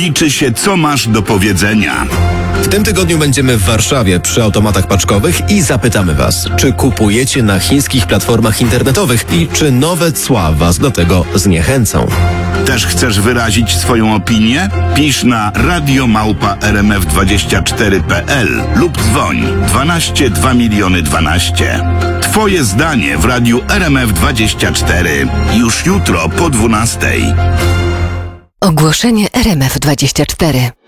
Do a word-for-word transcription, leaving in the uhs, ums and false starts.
liczy się, co masz do powiedzenia. W tym tygodniu będziemy w Warszawie przy automatach paczkowych i zapytamy Was, czy kupujecie na chińskich platformach internetowych i czy nowe cła Was do tego zniechęcą. Też chcesz wyrazić swoją opinię? Pisz na radio małpa r m f dwadzieścia cztery kropka p l lub dzwoń dwanaście dwa miliony dwanaście. Twoje zdanie w radiu R M F dwadzieścia cztery. Już jutro po dwunastej. Ogłoszenie R M F dwadzieścia cztery.